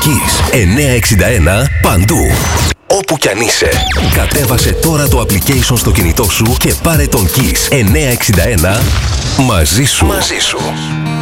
Kiss 961 παντού. Όπου κι αν είσαι, κατέβασε τώρα το application στο κινητό σου και πάρε τον Kiss 961 μαζί σου.